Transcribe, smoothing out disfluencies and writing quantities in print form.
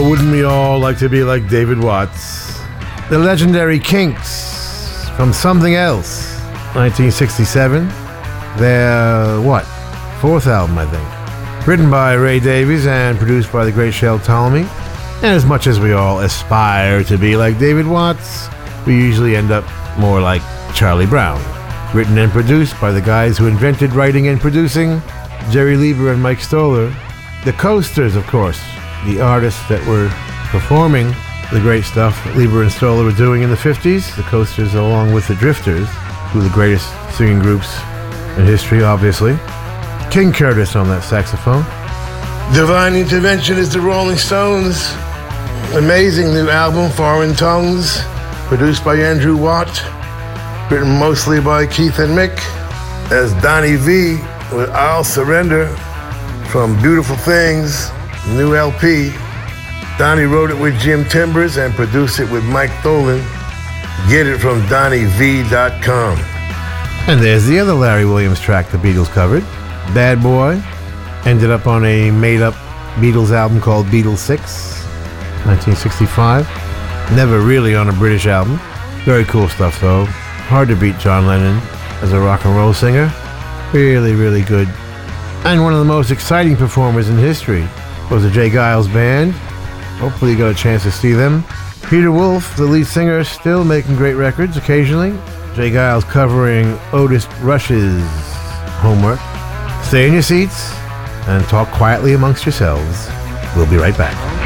Oh, wouldn't we all like to be like David Watts? The legendary Kinks from Something Else, 1967. Their, fourth album, I think. Written by Ray Davies and produced by the great Shel Talmy. And as much as we all aspire to be like David Watts, we usually end up more like Charlie Brown. Written and produced by the guys who invented writing and producing, Jerry Leiber and Mike Stoller. The Coasters, of course, the artists that were performing the great stuff that Leiber and Stoller were doing in the 50s. The Coasters, along with the Drifters, who are the greatest singing groups in history, obviously. King Curtis on that saxophone. Divine Intervention is the Rolling Stones. Amazing new album, Foreign Tongues, produced by Andrew Watt, written mostly by Keith and Mick. As Donnie V with I'll Surrender from Beautiful Things, new LP. Donnie wrote it with Jim Timbers and produced it with Mike Tholen. Get it from DonnieV.com. And there's the other Larry Williams track the Beatles covered, Bad Boy. Ended up on a made-up Beatles album called Beatles 6, 1965. Never really on a British album. Very cool stuff, though. Hard to beat John Lennon as a rock and roll singer. Really, really good. And one of the most exciting performers in history was the Jay Giles Band. Hopefully you got a chance to see them. Peter Wolf, the lead singer, still making great records occasionally. Jay Giles covering Otis Rush's Homework. Stay in your seats and talk quietly amongst yourselves. We'll be right back.